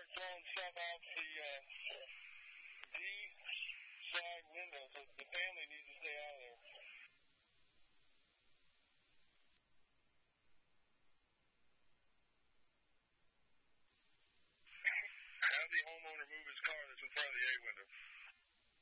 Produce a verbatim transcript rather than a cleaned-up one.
throwing stuff out the uh, D side window, so the family needs to stay out of there. Have the homeowner move his car that's in front of the A window.